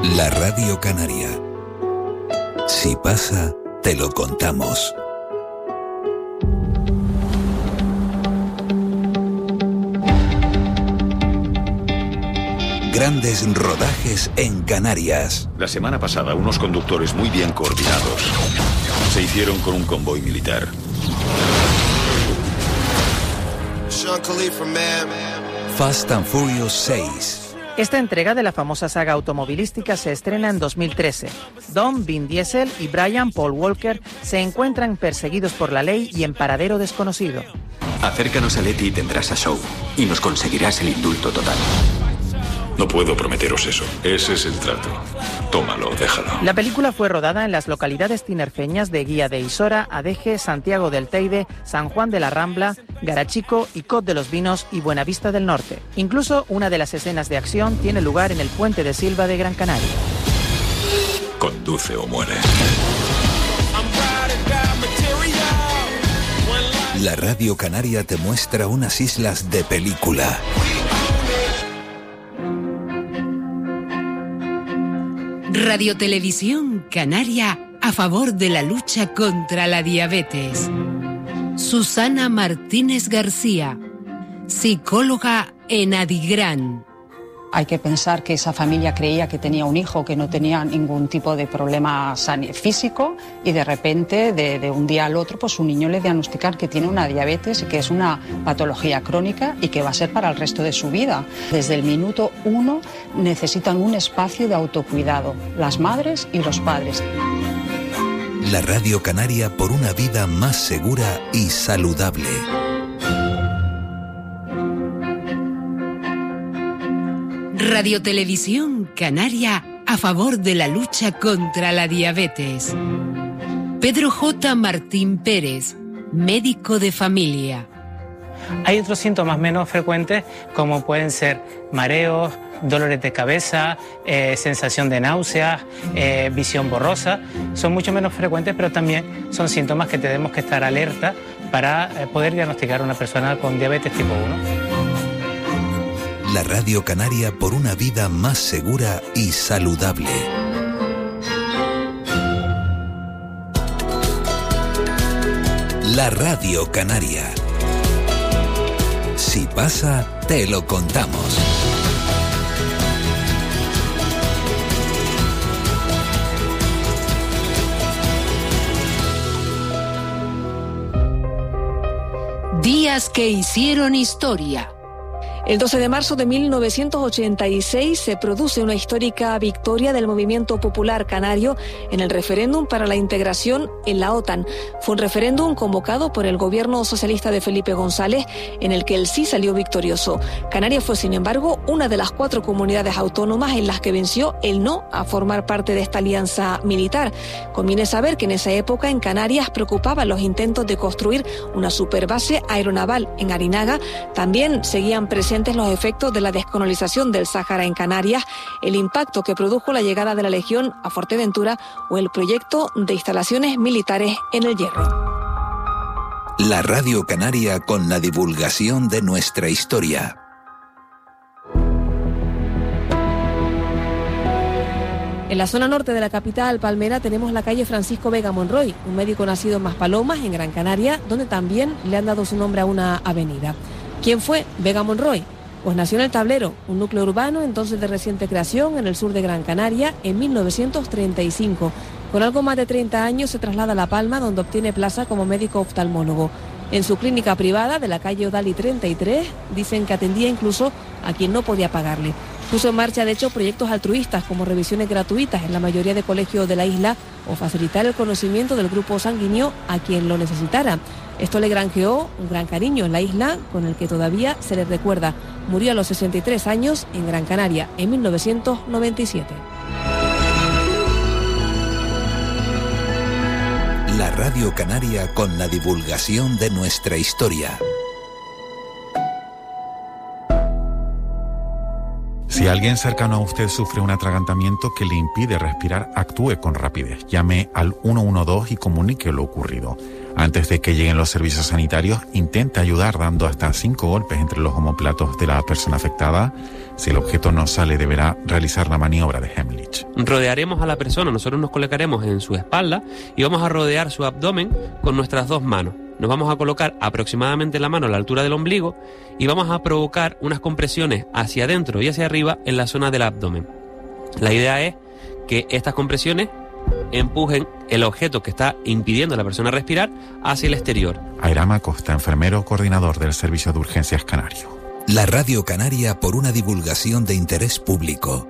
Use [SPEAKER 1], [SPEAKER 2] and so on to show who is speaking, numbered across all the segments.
[SPEAKER 1] La Radio Canaria. Si pasa, te lo contamos. Grandes rodajes en Canarias.
[SPEAKER 2] La semana pasada, unos conductores muy bien coordinados se hicieron con un convoy militar.
[SPEAKER 1] Fast and Furious 6.
[SPEAKER 3] Esta entrega de la famosa saga automovilística se estrena en 2013. Dom, Vin Diesel y Brian Paul Walker se encuentran perseguidos por la ley y en paradero desconocido.
[SPEAKER 4] Acércanos a Letty y tendrás a Shaw, y nos conseguirás el indulto total.
[SPEAKER 2] No puedo prometeros eso. Ese es el trato. Tómalo, déjalo.
[SPEAKER 3] La película fue rodada en las localidades tinerfeñas de Guía de Isora, Adeje, Santiago del Teide, San Juan de la Rambla, Garachico, Icod de los Vinos y Buenavista del Norte. Incluso una de las escenas de acción tiene lugar en el Puente de Silva de Gran Canaria.
[SPEAKER 2] Conduce o muere.
[SPEAKER 1] La Radio Canaria te muestra unas islas de película.
[SPEAKER 5] Radio Televisión Canaria a favor de la lucha contra la diabetes. Susana Martínez García, psicóloga en Adigran.
[SPEAKER 6] Hay que pensar que esa familia creía que tenía un hijo que no tenía ningún tipo de problema físico y de repente, de un día al otro, pues su niño le diagnostican que tiene una diabetes y que es una patología crónica y que va a ser para el resto de su vida. Desde el minuto 1 necesitan un espacio de autocuidado, las madres y los padres.
[SPEAKER 1] La Radio Canaria por una vida más segura y saludable.
[SPEAKER 5] Radio Televisión Canaria a favor de la lucha contra la diabetes. Pedro J. Martín Pérez, médico de familia.
[SPEAKER 7] Hay otros síntomas menos frecuentes como pueden ser mareos, dolores de cabeza, sensación de náuseas, visión borrosa. Son mucho menos frecuentes, pero también son síntomas que tenemos que estar alerta para poder diagnosticar a una persona con diabetes tipo 1.
[SPEAKER 1] La Radio Canaria por una vida más segura y saludable. La Radio Canaria. Si pasa, te lo contamos.
[SPEAKER 5] Días que hicieron historia.
[SPEAKER 8] El 12 de marzo de 1986 se produce una histórica victoria del movimiento popular canario en el referéndum para la integración en la OTAN. Fue un referéndum convocado por el gobierno socialista de Felipe González, en el que el sí salió victorioso. Canarias fue, sin embargo, una de las 4 comunidades autónomas en las que venció el no a formar parte de esta alianza militar. Conviene saber que en esa época en Canarias preocupaban los intentos de construir una superbase aeronaval en Arinaga. También seguían presentes los efectos de la descolonización del Sáhara en Canarias, el impacto que produjo la llegada de la Legión a Fuerteventura o el proyecto de instalaciones militares en El Hierro.
[SPEAKER 1] La Radio Canaria con la divulgación de nuestra historia.
[SPEAKER 8] En la zona norte de la capital palmera tenemos la calle Francisco Vega Monroy, un médico nacido en Maspalomas, en Gran Canaria, donde también le han dado su nombre a una avenida. ¿Quién fue Vega Monroy? Pues nació en El Tablero, un núcleo urbano entonces de reciente creación en el sur de Gran Canaria, en 1935. Con algo más de 30 años se traslada a La Palma, donde obtiene plaza como médico oftalmólogo. En su clínica privada de la calle Odali 33, dicen que atendía incluso a quien no podía pagarle. Puso en marcha, de hecho, proyectos altruistas como revisiones gratuitas en la mayoría de colegios de la isla o facilitar el conocimiento del grupo sanguíneo a quien lo necesitara. Esto le granjeó un gran cariño en la isla, con el que todavía se le recuerda. Murió a los 63 años en Gran Canaria, en 1997.
[SPEAKER 1] La Radio Canaria con la divulgación de nuestra historia.
[SPEAKER 9] Si alguien cercano a usted sufre un atragantamiento que le impide respirar, actúe con rapidez. Llame al 112 y comunique lo ocurrido. Antes de que lleguen los servicios sanitarios, intente ayudar dando hasta 5 golpes entre los omóplatos de la persona afectada. Si el objeto no sale, deberá realizar la maniobra de Heimlich.
[SPEAKER 10] Rodearemos a la persona, nosotros nos colocaremos en su espalda y vamos a rodear su abdomen con nuestras 2 manos. Nos vamos a colocar aproximadamente la mano a la altura del ombligo y vamos a provocar unas compresiones hacia adentro y hacia arriba en la zona del abdomen. La idea es que estas compresiones empujen el objeto que está impidiendo a la persona respirar hacia el exterior.
[SPEAKER 9] Ayrama Costa, enfermero coordinador del Servicio de Urgencias Canario.
[SPEAKER 1] La Radio Canaria por una divulgación de interés público.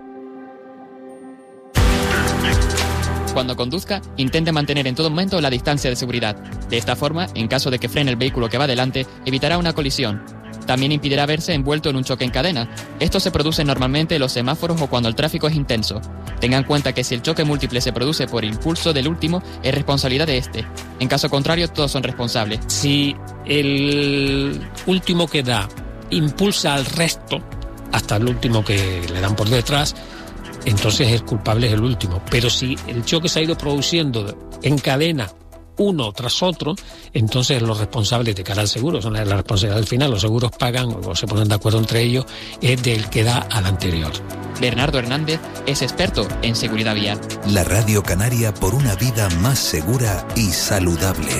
[SPEAKER 11] Cuando conduzca, intente mantener en todo momento la distancia de seguridad. De esta forma, en caso de que frene el vehículo que va delante, evitará una colisión. También impedirá verse envuelto en un choque en cadena. Esto se produce normalmente en los semáforos o cuando el tráfico es intenso. Tenga en cuenta que si el choque múltiple se produce por impulso del último, es responsabilidad de este. En caso contrario, todos son responsables.
[SPEAKER 12] Si el último que da impulsa al resto, hasta el último que le dan por detrás, entonces el culpable es el último. Pero si el choque se ha ido produciendo en cadena uno tras otro, entonces los responsables de cara al seguro son la responsabilidad del final. Los seguros pagan o se ponen de acuerdo entre ellos, es del que da al anterior.
[SPEAKER 11] Bernardo Hernández es experto en seguridad vial.
[SPEAKER 1] La Radio Canaria por una vida más segura y saludable.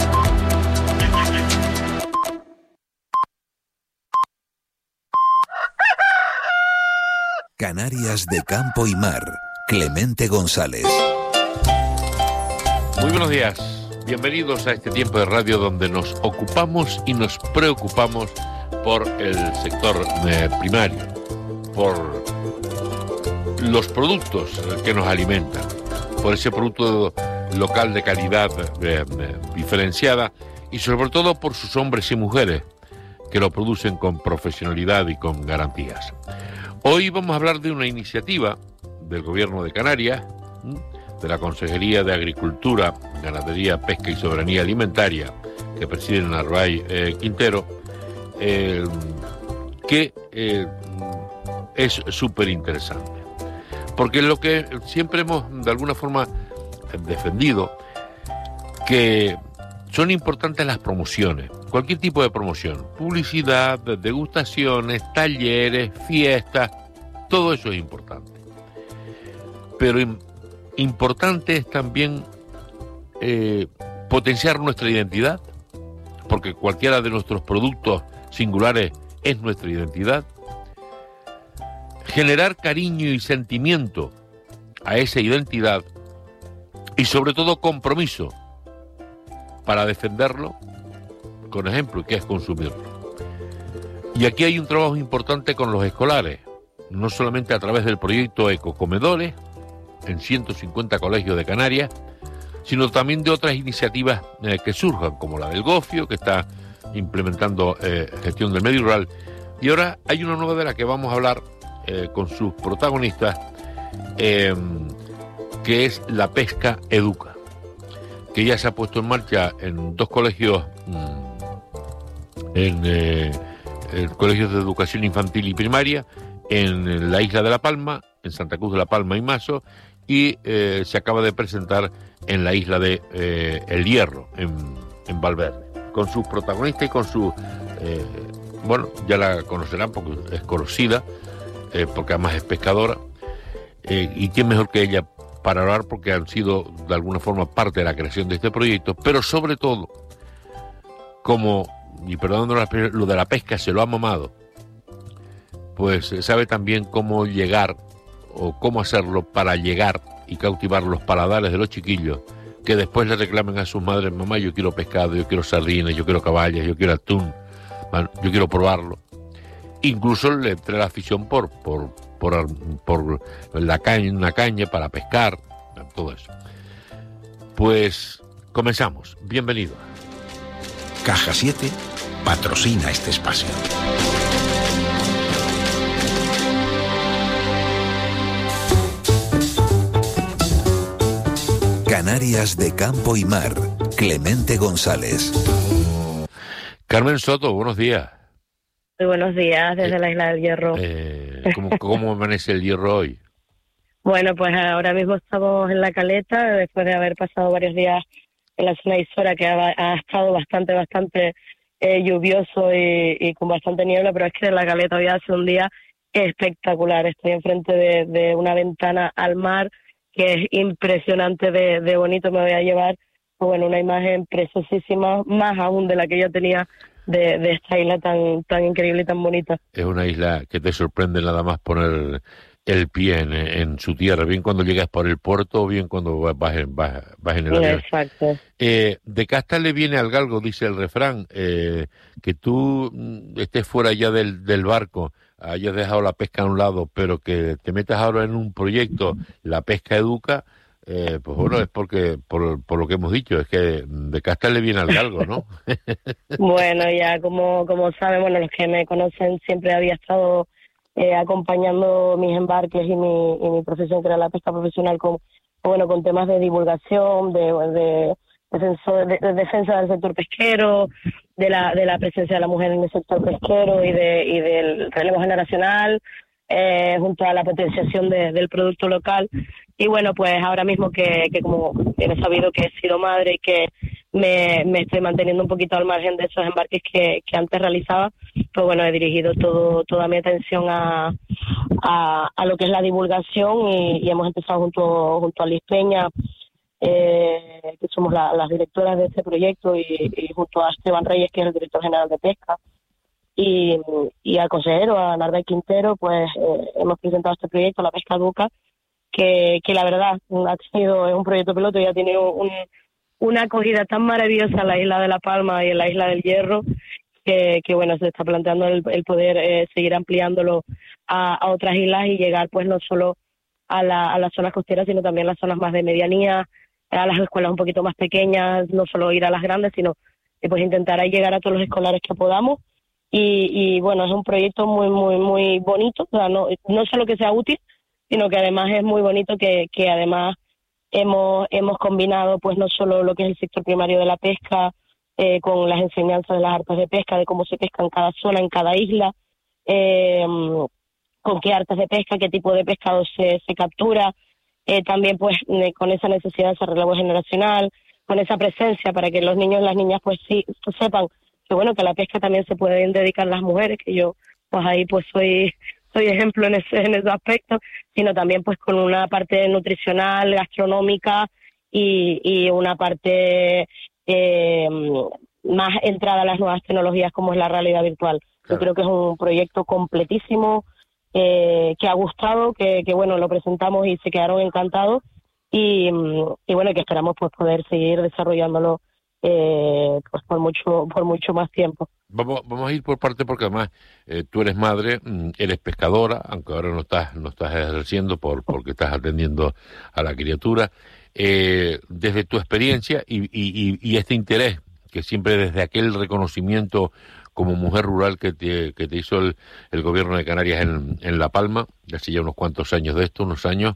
[SPEAKER 1] Canarias de campo y mar. Clemente González.
[SPEAKER 13] Muy buenos días. Bienvenidos a este tiempo de radio donde nos ocupamos y nos preocupamos por el sector primario, por los productos que nos alimentan, por ese producto local de calidad diferenciada y sobre todo por sus hombres y mujeres que lo producen con profesionalidad y con garantías. Hoy vamos a hablar de una iniciativa del Gobierno de Canarias, de la Consejería de Agricultura, Ganadería, Pesca y Soberanía Alimentaria, que preside Narváez Quintero, que es súper interesante. Porque lo que siempre hemos, de alguna forma, defendido, que son importantes las promociones, cualquier tipo de promoción, publicidad, degustaciones, talleres, fiestas, todo eso es importante. Pero importante es también potenciar nuestra identidad, porque cualquiera de nuestros productos singulares es nuestra identidad. Generar cariño y sentimiento a esa identidad y sobre todo compromiso para defenderlo con ejemplo, que es consumirlo. Y aquí hay un trabajo importante con los escolares, no solamente a través del proyecto Ecocomedores en 150 colegios de Canarias, sino también de otras iniciativas que surjan, como la del Gofio, que está implementando gestión del medio rural. Y ahora hay una nueva de la que vamos a hablar con sus protagonistas, que es la Pesca Educa, que ya se ha puesto en marcha en 2 colegios, en colegios de educación infantil y primaria, en la isla de La Palma, en Santa Cruz de La Palma y Mazo, y se acaba de presentar en la isla de El Hierro, en Valverde, con sus protagonistas y con su... bueno, ya la conocerán porque es conocida, porque además es pescadora, y quién mejor que ella para hablar, porque han sido de alguna forma parte de la creación de este proyecto, pero sobre todo, como, y perdonando lo de la pesca, se lo ha mamado, pues sabe también cómo llegar o cómo hacerlo para llegar y cautivar los paladares de los chiquillos, que después le reclamen a sus madres: mamá, yo quiero pescado, yo quiero sardinas, yo quiero caballas, yo quiero atún, yo quiero probarlo. Incluso le entré la afición por la caña, una caña para pescar, todo eso. Pues comenzamos. Bienvenido.
[SPEAKER 1] Caja 7 patrocina este espacio. Canarias de campo y mar. Clemente González.
[SPEAKER 13] Carmen Soto, buenos días.
[SPEAKER 14] Muy buenos días desde la isla del Hierro.
[SPEAKER 13] ¿Cómo amanece el Hierro hoy?
[SPEAKER 14] Bueno, pues ahora mismo estamos en la caleta, después de haber pasado varios días la zona de Isora, que ha estado bastante lluvioso y con bastante niebla, pero es que en la caleta hoy hace un día espectacular. Estoy enfrente de una ventana al mar que es impresionante de bonito. Me voy a llevar, bueno, una imagen preciosísima, más aún de la que yo tenía de esta isla tan increíble y tan bonita.
[SPEAKER 13] Es una isla que te sorprende nada más poner el pie en su tierra, bien cuando llegas por el puerto o bien cuando vas en el avión.
[SPEAKER 14] Exacto.
[SPEAKER 13] De casta le viene al galgo, dice el refrán, que tú estés fuera ya del barco, hayas dejado la pesca a un lado, pero que te metas ahora en un proyecto, La Pesca Educa, pues bueno, es porque por lo que hemos dicho, es que de casta le viene al galgo, ¿no?
[SPEAKER 14] Bueno, ya como saben, bueno, los que me conocen, siempre había estado acompañando mis embarques y mi profesión, que era la pesca profesional, con temas de divulgación, de defensa del sector pesquero, de la presencia de la mujer en el sector pesquero y del relevo generacional, junto a la potenciación del producto local. Y bueno, pues ahora mismo que como bien he sabido que he sido madre y que me estoy manteniendo un poquito al margen de esos embarques que antes realizaba, pues bueno, he dirigido toda mi atención a lo que es la divulgación y hemos empezado junto a Liz Peña, que somos las directoras de este proyecto, y junto a Esteban Reyes, que es el director general de pesca, y al consejero, a Narváez Quintero, pues hemos presentado este proyecto, La Pesca Educa, que la verdad es un proyecto piloto y ha tenido una acogida tan maravillosa en la isla de La Palma y en la isla del Hierro, que bueno, se está planteando el poder seguir ampliándolo a otras islas y llegar pues no solo a las zonas costeras, sino también a las zonas más de medianía, a las escuelas un poquito más pequeñas, no solo ir a las grandes, sino pues intentar llegar a todos los escolares que podamos. Y bueno, es un proyecto muy bonito, o sea, no solo que sea útil, sino que además es muy bonito, que además hemos combinado pues no solo lo que es el sector primario de la pesca, con las enseñanzas de las artes de pesca, de cómo se pesca en cada zona, en cada isla, con qué artes de pesca, qué tipo de pescado se captura, también pues con esa necesidad de ese relevo generacional, con esa presencia para que los niños y las niñas pues sí sepan que bueno, que a la pesca también se pueden dedicar las mujeres, que yo pues ahí pues soy ejemplo en ese aspecto, sino también pues con una parte nutricional, gastronómica y una parte más entrada a las nuevas tecnologías, como es la realidad virtual. Claro. Yo creo que es un proyecto completísimo, que ha gustado, que bueno, lo presentamos y se quedaron encantados, y bueno, que esperamos pues poder seguir desarrollándolo pues por mucho más tiempo.
[SPEAKER 13] Vamos a ir por parte, porque además tú eres madre, eres pescadora, aunque ahora no estás ejerciendo porque estás atendiendo a la criatura. Desde tu experiencia y este interés, que siempre desde aquel reconocimiento como mujer rural que te hizo el gobierno de Canarias en La Palma, hace ya unos cuantos años de esto, unos años,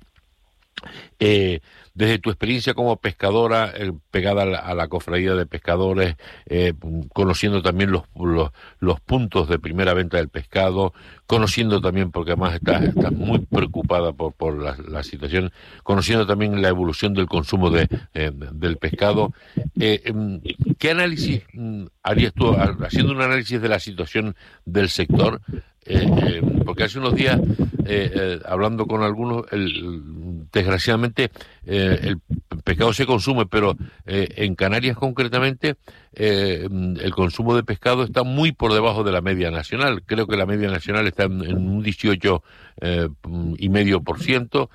[SPEAKER 13] desde tu experiencia como pescadora, pegada a la cofradía de pescadores, conociendo también los puntos de primera venta del pescado, conociendo también, porque además estás muy preocupada por la situación, conociendo también la evolución del consumo del pescado. ¿Qué análisis harías tú, haciendo un análisis de la situación del sector? Porque hace unos días, hablando con algunos, desgraciadamente el pescado se consume, pero en Canarias concretamente el consumo de pescado está muy por debajo de la media nacional. Creo que la media nacional está en un 18,5%,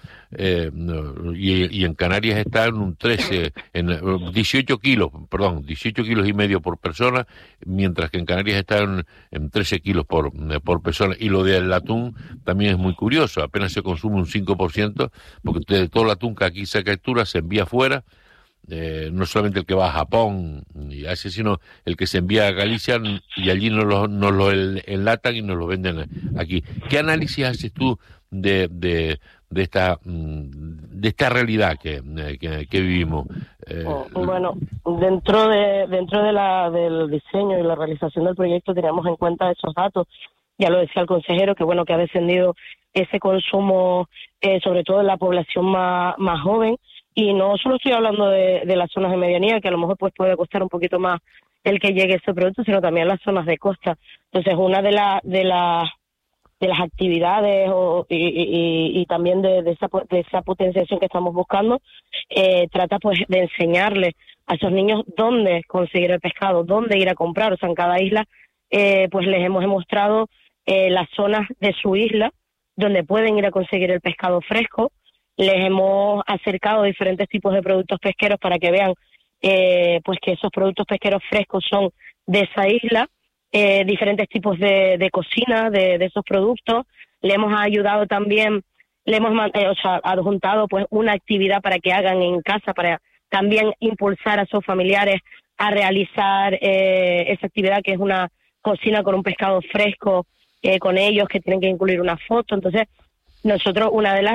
[SPEAKER 13] y en Canarias está en un 18 kilos y medio por persona, mientras que en Canarias está en 13 kilos por persona. Y lo del atún también es muy curioso, apenas se consume un 5%, porque todo el atún que aquí se captura se envía afuera, no solamente el que va a Japón y Asia, sino el que se envía a Galicia, y allí nos lo enlatan y nos lo venden aquí. ¿Qué análisis haces tú de esta realidad que vivimos?
[SPEAKER 14] Bueno, dentro del diseño y la realización del proyecto teníamos en cuenta esos datos. Ya lo decía el consejero, que bueno, que ha descendido ese consumo, sobre todo en la población más joven, y no solo estoy hablando de las zonas de medianía, que a lo mejor pues puede costar un poquito más el que llegue ese producto, sino también las zonas de costa. Entonces, una de las actividades y también de esa potenciación que estamos buscando, trata pues de enseñarles a esos niños dónde conseguir el pescado, dónde ir a comprar. O sea, en cada isla pues les hemos mostrado las zonas de su isla donde pueden ir a conseguir el pescado fresco. Les hemos acercado diferentes tipos de productos pesqueros para que vean pues que esos productos pesqueros frescos son de esa isla, diferentes tipos de cocina de esos productos. Le hemos ayudado también, le hemos adjuntado pues una actividad para que hagan en casa, para también impulsar a sus familiares a realizar esa actividad, que es una cocina con un pescado fresco con ellos, que tienen que incluir una foto. Entonces, nosotros, una de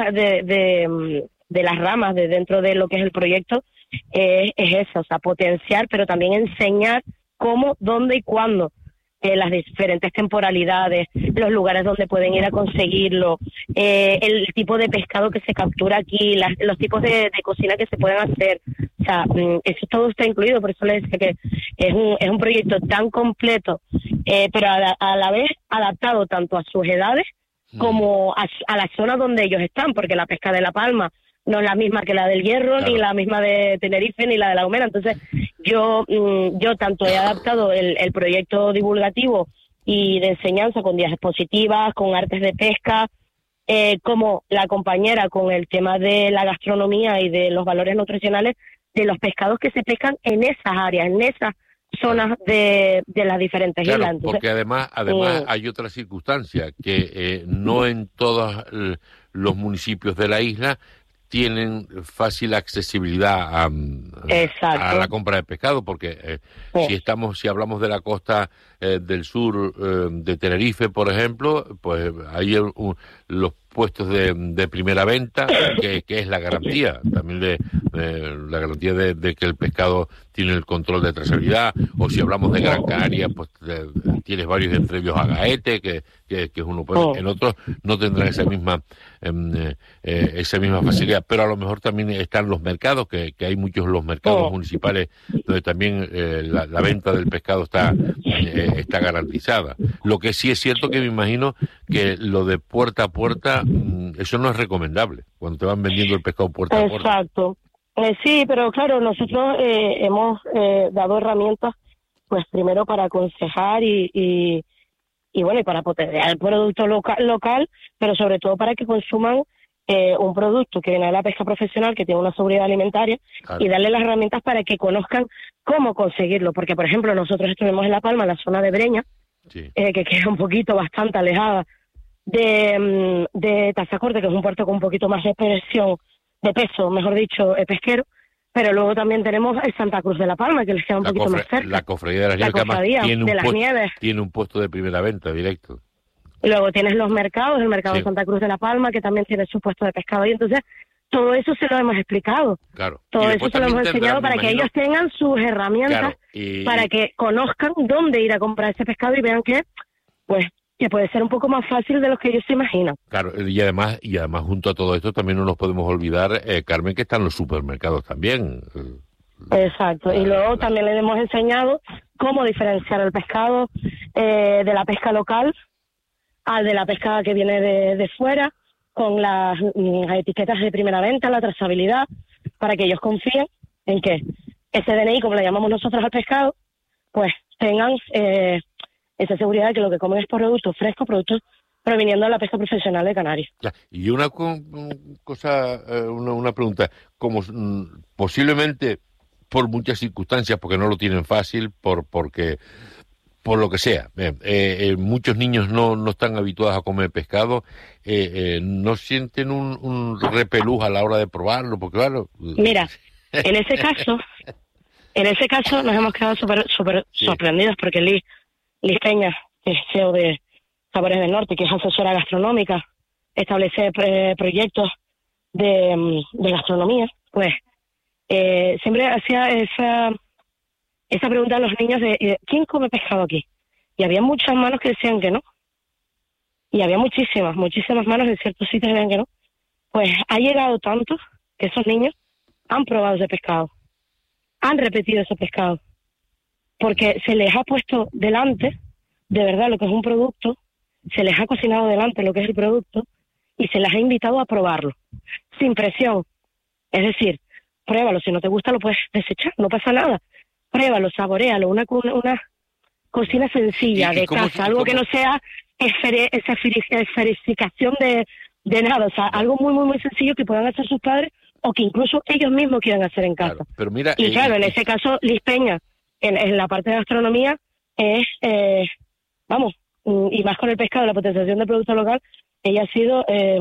[SPEAKER 14] las ramas de dentro de lo que es el proyecto es eso, o sea, potenciar, pero también enseñar cómo, dónde y cuándo, las diferentes temporalidades, los lugares donde pueden ir a conseguirlo, el tipo de pescado que se captura aquí, los tipos de cocina que se pueden hacer. O sea, eso todo está incluido, por eso les decía que es un proyecto tan completo, pero a la vez adaptado tanto a sus edades como a la zona donde ellos están, porque la pesca de La Palma no es la misma que la del Hierro, claro, ni la misma de Tenerife, ni la de La Gomera. Entonces, yo tanto he adaptado el proyecto divulgativo y de enseñanza con guías expositivas, con artes de pesca, como la compañera con el tema de la gastronomía y de los valores nutricionales de los pescados que se pescan en esas áreas, en esas zonas de las diferentes islas. Entonces,
[SPEAKER 13] porque además hay otra circunstancia, que no en todos los municipios de la isla tienen fácil accesibilidad a la compra de pescado, porque si hablamos de la costa del sur de Tenerife, por ejemplo, pues hay los puestos de primera venta, que es la garantía, también la garantía de que el pescado tiene el control de trazabilidad. O si hablamos de Gran Canaria, pues tienes varios, entre ellos Agaete, que es uno, pues, en otros no tendrán esa misma facilidad. Pero a lo mejor también están los mercados, que hay muchos los mercados municipales donde también la venta del pescado está garantizada. Lo que sí es cierto, que me imagino que lo de puerta a puerta, eso no es recomendable, cuando te van vendiendo el pescado puerta a puerta.
[SPEAKER 14] Exacto. Sí, pero claro, nosotros hemos dado herramientas, pues primero para aconsejar y bueno, y para potenciar el producto local, pero sobre todo para que consuman un producto que viene de la pesca profesional, que tiene una seguridad alimentaria, claro, y darle las herramientas para que conozcan cómo conseguirlo. Porque, por ejemplo, nosotros estuvimos en La Palma, en la zona de Breña, sí, que queda un poquito bastante alejada de Tazacorte, que es un puerto con un poquito más de presión, de peso, mejor dicho, pesquero. Pero luego también tenemos el Santa Cruz de La Palma, que les queda un poquito más cerca.
[SPEAKER 13] La Cofradía de las Nieves, tiene un puesto de primera venta directo.
[SPEAKER 14] Y luego tienes los mercados, el mercado de Santa Cruz de La Palma, que también tiene su puesto de pescado. Y entonces, todo eso se lo hemos explicado.
[SPEAKER 13] Claro.
[SPEAKER 14] Todo eso se lo hemos enseñado para que ellos tengan sus herramientas, para que conozcan dónde ir a comprar ese pescado y vean que puede ser un poco más fácil de lo que ellos se imaginan.
[SPEAKER 13] Claro, y además junto a todo esto también no nos podemos olvidar, Carmen, que están los supermercados también.
[SPEAKER 14] Exacto, y luego también les hemos enseñado cómo diferenciar el pescado de la pesca local al de la pesca que viene de fuera, con las etiquetas de primera venta, la trazabilidad, para que ellos confíen en que ese DNI, como le llamamos nosotros al pescado, pues tengan esa seguridad de que lo que comen es productos frescos, productos proviniendo de la pesca profesional de Canarias.
[SPEAKER 13] Y una pregunta, como posiblemente por muchas circunstancias, porque no lo tienen fácil, porque por lo que sea, muchos niños no están habituados a comer pescado, no sienten un repelús a la hora de probarlo, porque claro...
[SPEAKER 14] Mira, en ese caso nos hemos quedado súper sorprendidos, porque Liz Peña, que es CEO de Sabores del Norte, que es asesora gastronómica, establece proyectos de gastronomía, pues siempre hacía esa pregunta a los niños de ¿quién come pescado aquí? Y había muchas manos que decían que no. Y había muchísimas manos en ciertos sitios que decían que no. Pues ha llegado tanto que esos niños han probado ese pescado, han repetido ese pescado, porque se les ha puesto delante, de verdad, lo que es un producto, se les ha cocinado delante lo que es el producto y se les ha invitado a probarlo, sin presión. Es decir, pruébalo, si no te gusta lo puedes desechar, no pasa nada. Pruébalo, saboréalo, una cocina sencilla de casa, algo que no sea esferificación de nada, o sea, algo muy, muy, muy sencillo que puedan hacer sus padres o que incluso ellos mismos quieran hacer en casa.
[SPEAKER 13] Claro, pero mira,
[SPEAKER 14] y claro, en ese caso, Liz Peña, en la parte de gastronomía, es, y más con el pescado, la potenciación del producto local, ella ha sido,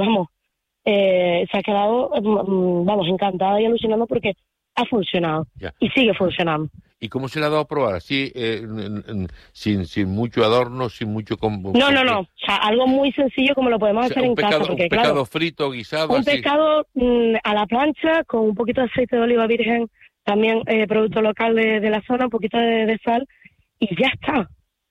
[SPEAKER 14] se ha quedado, encantada y alucinando porque ha funcionado y sigue funcionando.
[SPEAKER 13] ¿Y cómo se le ha dado a probar? Así, sin mucho adorno, sin mucho...
[SPEAKER 14] No. O sea, algo muy sencillo como lo podemos hacer en casa. Porque,
[SPEAKER 13] un pescado frito, guisado,
[SPEAKER 14] un
[SPEAKER 13] así.
[SPEAKER 14] pescado a la plancha con un poquito de aceite de oliva virgen, también producto local de la zona, un poquito de sal, y ya está.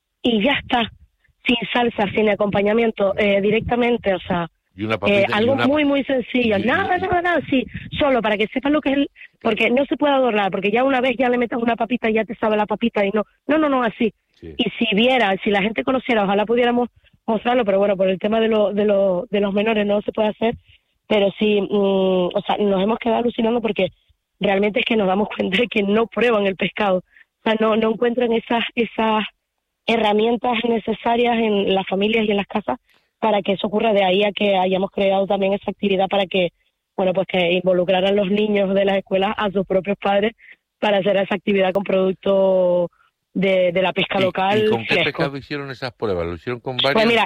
[SPEAKER 14] Sin salsa, sin acompañamiento, directamente, o sea...
[SPEAKER 13] Y una papita,
[SPEAKER 14] algo muy, muy sencillo. Nada, sí. Solo para que sepan lo que es porque no se puede adornar, porque ya una vez ya le metes una papita y ya te sabe la papita y no, así. Sí. Y si la gente conociera, ojalá pudiéramos mostrarlo, pero bueno, por el tema de los menores no se puede hacer, pero sí, nos hemos quedado alucinando porque realmente es que nos damos cuenta de que no prueban el pescado. O sea, no encuentran esas herramientas necesarias en las familias y en las casas para que eso ocurra. De ahí a que hayamos creado también esa actividad para que, que involucraran los niños de las escuelas a sus propios padres para hacer esa actividad con productos de la pesca local.
[SPEAKER 13] ¿Y con qué
[SPEAKER 14] fresco.
[SPEAKER 13] pescado hicieron esas pruebas? ¿Lo hicieron con varios?
[SPEAKER 14] Pues mira,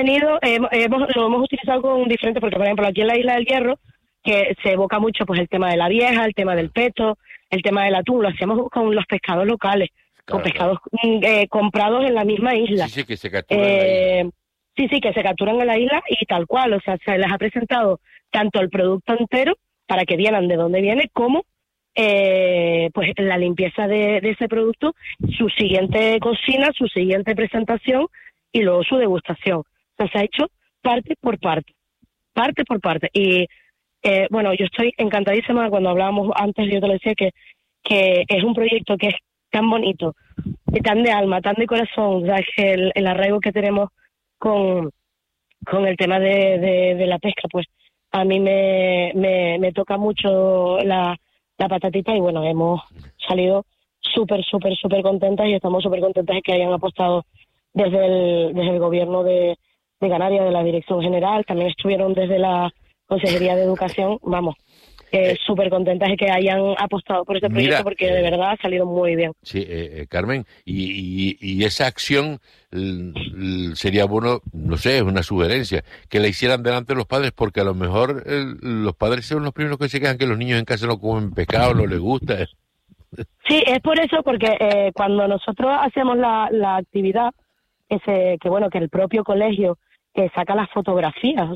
[SPEAKER 14] lo hemos utilizado con diferentes, porque por ejemplo aquí en la Isla del Hierro, que se evoca mucho pues el tema de la vieja, el tema del peto, el tema del atún, lo hacíamos con los pescados locales, con pescados comprados en la misma isla.
[SPEAKER 13] Sí, que se capturan en la isla.
[SPEAKER 14] Sí, que se capturan en la isla y tal cual, o sea, se les ha presentado tanto el producto entero para que vieran de dónde viene, como pues la limpieza de ese producto, su siguiente cocina, su siguiente presentación y luego su degustación. O sea, se ha hecho parte por parte. Y yo estoy encantadísima. Cuando hablábamos antes, yo te lo decía que es un proyecto que es tan bonito, tan de alma, tan de corazón, o sea, es que el arraigo que tenemos con el tema de la pesca, pues a mí me toca mucho la patatita y bueno, hemos salido súper contentas y estamos súper contentas de que hayan apostado desde el gobierno de Canarias, de la Dirección General, también estuvieron desde la Consejería de Educación, súper contentas de que hayan apostado por este proyecto. Mira, porque de verdad ha salido muy bien.
[SPEAKER 13] Sí, Carmen, y esa acción sería bueno, no sé, es una sugerencia, que la hicieran delante de los padres, porque a lo mejor los padres son los primeros que se quejan que los niños en casa no comen pescado, no les gusta.
[SPEAKER 14] Sí, es por eso, porque cuando nosotros hacemos la actividad, que el propio colegio saca las fotografías,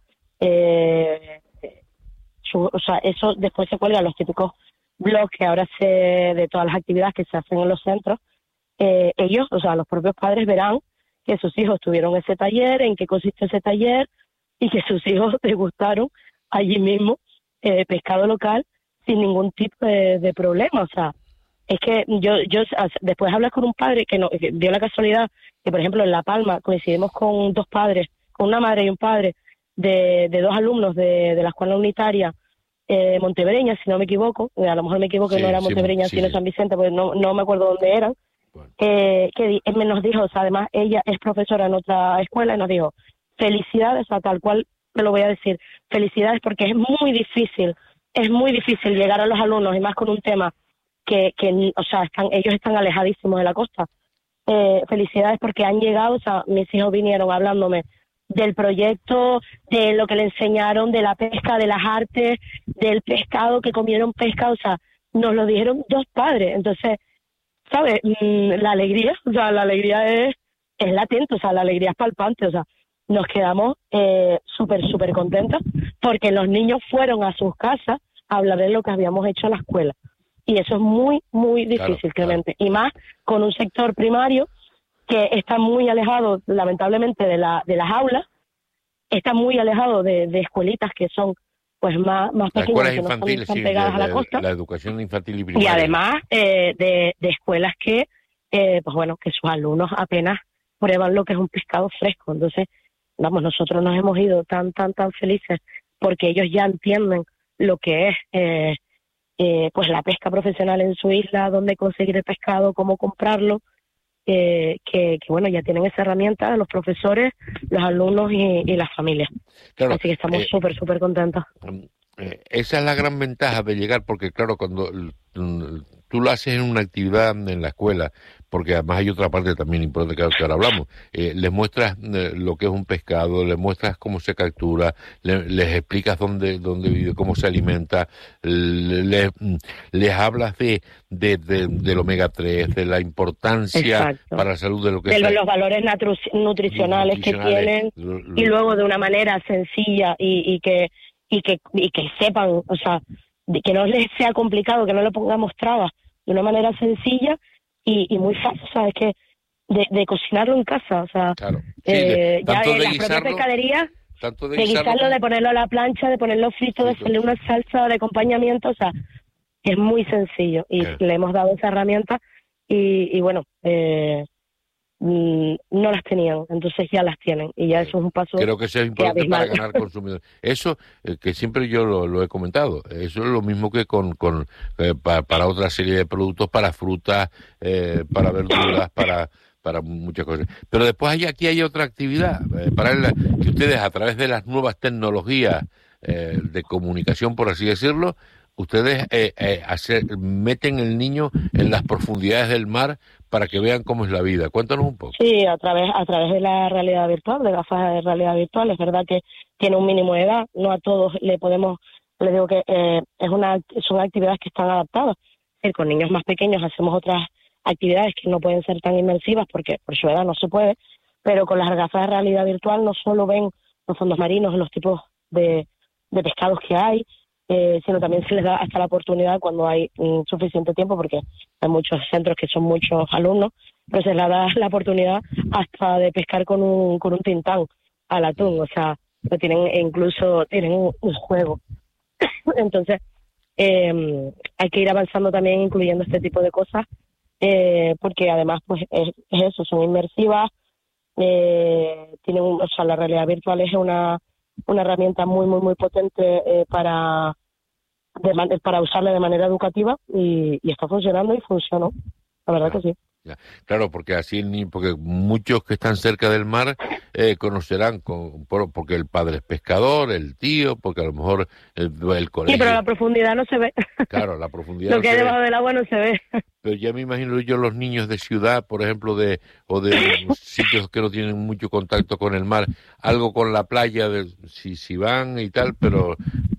[SPEAKER 14] eso después se cuelga en los típicos blogs que ahora de todas las actividades que se hacen en los centros. Ellos, los propios padres verán que sus hijos tuvieron ese taller, en qué consiste ese taller y que sus hijos degustaron allí mismo pescado local sin ningún tipo de problema. O sea, es que yo después hablas con un padre que dio la casualidad que, por ejemplo, en La Palma coincidimos con dos padres, con una madre y un padre de dos alumnos de la escuela unitaria Montebreña, si no me equivoco, a lo mejor me equivoco, no era Montebreña, sino San Vicente, porque no me acuerdo dónde eran. Bueno. Que nos dijo, además ella es profesora en otra escuela, y nos dijo, felicidades, tal cual me lo voy a decir, felicidades, porque es muy difícil llegar a los alumnos, y más con un tema que ellos están alejadísimos de la costa. Felicidades porque han llegado, mis hijos vinieron hablándome del proyecto, de lo que le enseñaron, de la pesca, de las artes, del pescado, que comieron pesca, nos lo dijeron dos padres. Entonces, ¿sabes? La alegría es latente, la alegría es palpante, nos quedamos súper contentos porque los niños fueron a sus casas a hablar de lo que habíamos hecho en la escuela. Y eso es muy, muy difícil, Clemente. Y más con un sector primario que está muy alejado, lamentablemente, de las aulas, está muy alejado de escuelitas que son pues más pequeñas que no están pegadas a la costa.
[SPEAKER 13] La educación infantil y primaria.
[SPEAKER 14] Y además de escuelas que, pues bueno, que sus alumnos apenas prueban lo que es un pescado fresco. Entonces, vamos, nosotros nos hemos ido tan felices porque ellos ya entienden lo que es pues la pesca profesional en su isla, dónde conseguir el pescado, cómo comprarlo, que bueno, ya tienen esa herramienta los profesores, los alumnos y las familias. Claro, así que estamos súper contentos.
[SPEAKER 13] Esa es la gran ventaja de llegar, porque claro, cuando tú lo haces en una actividad en la escuela, porque además hay otra parte también importante que ahora hablamos, les muestras lo que es un pescado, les muestras cómo se captura, les explicas dónde vive, cómo se alimenta, les hablas del omega 3, de la importancia para la salud de lo que
[SPEAKER 14] es. De los valores nutricionales que tienen, y luego de una manera sencilla y que sepan, o sea, que no les sea complicado, que no le pongamos trabas, de una manera sencilla y muy fácil, ¿sabes? Que de cocinarlo en casa, o sea,
[SPEAKER 13] claro.
[SPEAKER 14] Ya en las propias pescaderías, de guisarlo, de ponerlo a la plancha, de ponerlo frito, de hacerle una salsa de acompañamiento, o sea, es muy sencillo y le hemos dado esa herramienta y bueno, no las tenían, entonces ya las tienen y ya eso es un paso.
[SPEAKER 13] Creo que eso es importante para ganar consumidores. Eso, que siempre yo lo he comentado, eso es lo mismo que para otra serie de productos, para frutas, para verduras, para muchas cosas. Pero después aquí hay otra actividad paralela, que ustedes a través de las nuevas tecnologías de comunicación, por así decirlo, ustedes meten el niño en las profundidades del mar para que vean cómo es la vida. Cuéntanos un poco.
[SPEAKER 14] Sí, a través de la realidad virtual, de gafas de realidad virtual. Es verdad que tiene un mínimo de edad, no a todos les digo que son actividades que están adaptadas. Con niños más pequeños hacemos otras actividades que no pueden ser tan inmersivas porque por su edad no se puede, pero con las gafas de realidad virtual no solo ven los fondos marinos, los tipos de pescados que hay, sino también se les da hasta la oportunidad cuando hay suficiente tiempo, porque hay muchos centros que son muchos alumnos, pero se les da la oportunidad hasta de pescar con un tintán al atún, o sea, incluso tienen un juego. Entonces, hay que ir avanzando también incluyendo este tipo de cosas, porque además pues es eso, son inmersivas, o sea, la realidad virtual es una herramienta muy potente para usarla de manera educativa y está funcionando y funcionó, la verdad que sí.
[SPEAKER 13] Ya. Claro, porque porque muchos que están cerca del mar conocerán, porque el padre es pescador, el tío, porque a lo mejor el colegio...
[SPEAKER 14] Sí, pero la profundidad no se ve.
[SPEAKER 13] Claro, la profundidad
[SPEAKER 14] lo que hay debajo del agua no se ve.
[SPEAKER 13] Pero ya me imagino yo los niños de ciudad, por ejemplo, o de sitios que no tienen mucho contacto con el mar, algo con la playa, si van y tal, pero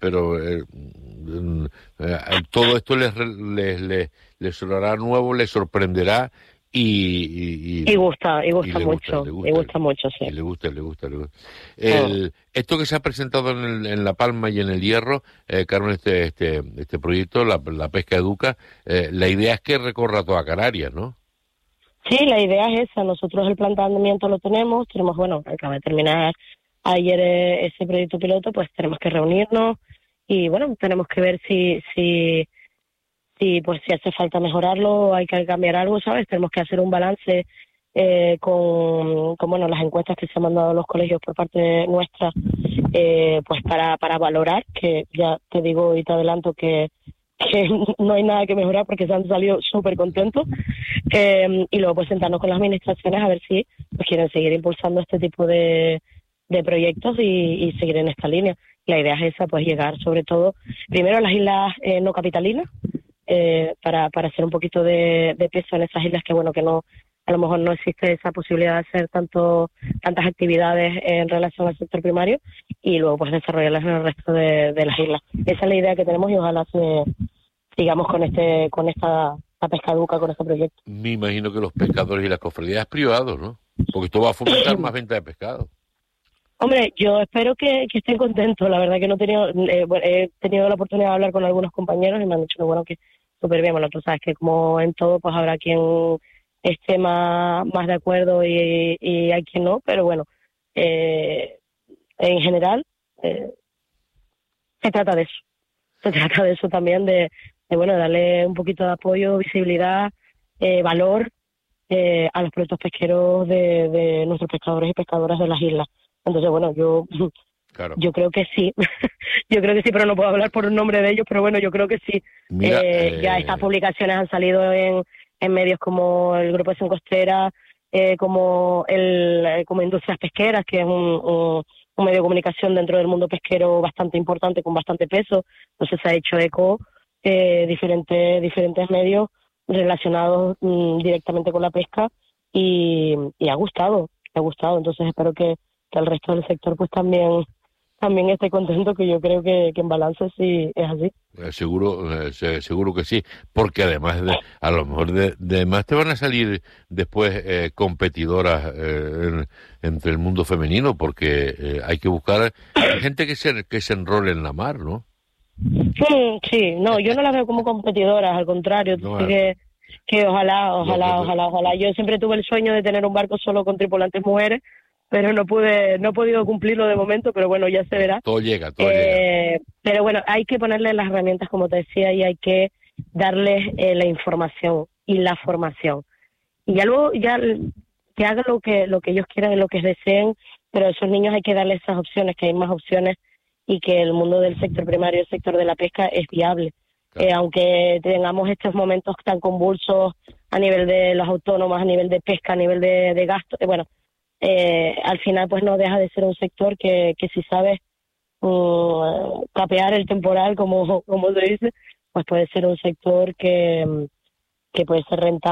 [SPEAKER 13] todo esto les sonará nuevo, les sorprenderá. Y gusta
[SPEAKER 14] mucho, sí.
[SPEAKER 13] Le gusta. Esto que se ha presentado en La Palma y en El Hierro, Carmen, este proyecto, la Pesca Educa, la idea es que recorra toda Canarias, ¿no?
[SPEAKER 14] Sí, la idea es esa. Nosotros el planteamiento lo tenemos, acaba de terminar ayer ese proyecto piloto, pues tenemos que reunirnos y bueno, tenemos que ver si hace falta mejorarlo, hay que cambiar algo, ¿sabes? Tenemos que hacer un balance con las encuestas que se han mandado a los colegios por parte nuestra, pues para valorar, que ya te digo y te adelanto que no hay nada que mejorar porque se han salido súper contentos, y luego pues sentarnos con las administraciones a ver si pues quieren seguir impulsando este tipo de proyectos y seguir en esta línea. La idea es esa, pues llegar sobre todo primero a las islas no capitalinas, para hacer un poquito de peso en esas islas que no, a lo mejor no existe esa posibilidad de hacer tantas actividades en relación al sector primario, y luego pues desarrollarlas en el resto de las islas. Esa es la idea que tenemos y ojalá sigamos con esta Pesca Educa, con este proyecto.
[SPEAKER 13] Me imagino que los pescadores y las cofradías privados, ¿no? Porque esto va a fomentar más venta de pescado.
[SPEAKER 14] Hombre, yo espero que estén contentos. La verdad que he tenido la oportunidad de hablar con algunos compañeros y me han dicho que súper bien. Bueno, tú sabes que como en todo, pues habrá quien esté más de acuerdo y hay quien no, pero bueno, en general se trata de eso. Se trata de eso también, de bueno, darle un poquito de apoyo, visibilidad, valor a los productos pesqueros de nuestros pescadores y pescadoras de las islas. Entonces, bueno, yo creo que sí. Yo creo que sí, pero no puedo hablar por el nombre de ellos, pero bueno, yo creo que sí.
[SPEAKER 13] Mira,
[SPEAKER 14] ya estas publicaciones han salido en medios como el Grupo de Acción Costera, como Industrias Pesqueras, que es un medio de comunicación dentro del mundo pesquero bastante importante, con bastante peso. Entonces se ha hecho eco diferentes medios relacionados directamente con la pesca y ha gustado. Entonces espero que el resto del sector pues también esté contento, que yo creo que en balance sí es así.
[SPEAKER 13] Seguro que sí, porque además a lo mejor de más te van a salir después competidoras entre el mundo femenino, porque hay que buscar gente que se enrole en la mar, ¿no?
[SPEAKER 14] Sí, no, yo no las veo como competidoras, al contrario,
[SPEAKER 13] No,
[SPEAKER 14] que ojalá. Yo siempre tuve el sueño de tener un barco solo con tripulantes mujeres, pero no he podido cumplirlo de momento, pero bueno, ya se verá.
[SPEAKER 13] Todo llega.
[SPEAKER 14] Pero bueno, hay que ponerle las herramientas, como te decía, y hay que darles la información y la formación. Y ya luego, que hagan lo que ellos quieran y lo que deseen, pero a esos niños hay que darles esas opciones, que hay más opciones y que el mundo del sector primario, el sector de la pesca, es viable. Aunque tengamos estos momentos tan convulsos a nivel de los autónomos, a nivel de pesca, a nivel de gasto, al final pues no deja de ser un sector que si sabes capear el temporal, como se dice, pues puede ser un sector que puede ser rentable